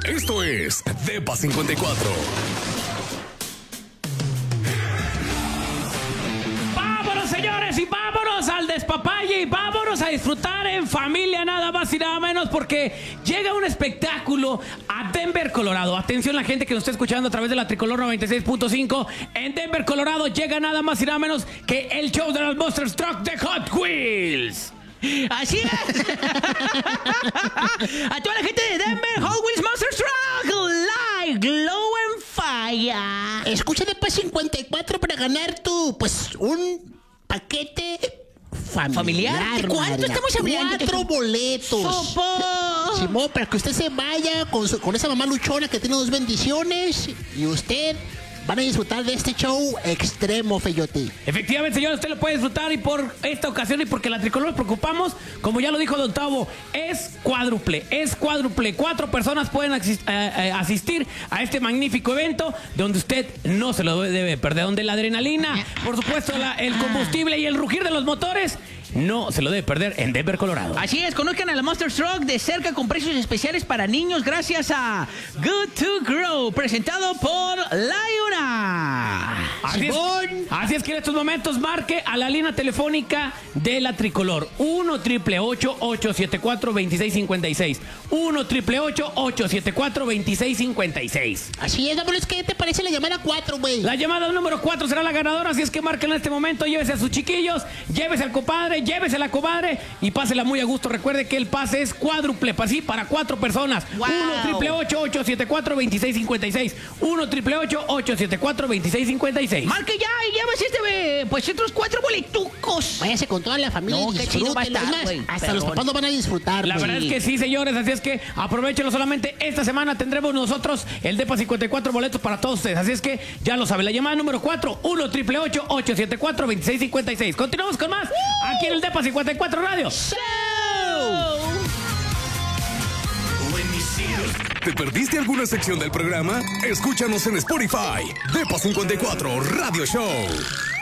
Esto es Depa 54. ¡Vámonos, señores! Y vámonos al despapalle y vámonos a disfrutar en familia, nada más y nada menos, porque llega un espectáculo a Denver, Colorado. Atención, la gente que nos está escuchando a través de la Tricolor 96.5. En Denver, Colorado, llega nada más y nada menos que el show de los Monster Truck de Hot Wheels. Así es. A toda la gente de Denver, Hot Wheels Monster Truck Live Glow and Fire. Escucha Depa 54 para ganar un paquete familiar. ¿De cuánto María. estamos hablando? 4 boletos. ¡Sopo! Simón, para que usted se vaya con esa mamá luchona que tiene 2 bendiciones y usted van a disfrutar de este show extremo, Feyote. Efectivamente, señor, usted lo puede disfrutar y por esta ocasión y porque la Tricolor nos preocupamos, como ya lo dijo Don Tavo, es cuádruple. 4 personas pueden asistir a este magnífico evento donde usted no se lo debe perder, donde la adrenalina, por supuesto, el combustible y el rugir de los motores no se lo debe perder en Denver, Colorado. Así es, conozcan a la Monster Truck de cerca con precios especiales para niños gracias a Good to Grow, presentado por Liona. Así es que en estos momentos marque a la línea telefónica de la Tricolor 1-888-874-2656 1-888-874-2656. Así es, vámonos, ¿qué te parece la llamada 4, güey? La llamada número 4 será la ganadora, así es que marquen en este momento, llévese a sus chiquillos, llévese al compadre, llévese a la comadre y pásela muy a gusto. Recuerde que el pase es cuádruple, así para 4 personas. Wow. 1-888-874-2656 1-888-874-2656. Marque ya y llévese estos 4 boletucos. Váyase con toda la familia No, y qué chido va a disfrútenlo. estar, Es más, güey. hasta Perdón. los papás lo van a disfrutar. La güey. verdad es que sí, señores, así es que aprovechenlo. Solamente esta semana tendremos nosotros el Depa 54 boletos para todos ustedes, así es que ya lo saben. La llamada número 4 1-888-874-2656. Continuamos con más aquí en el Depa 54 Radio. ¿Te perdiste alguna sección del programa? Escúchanos en Spotify. Depa 54 Radio Show.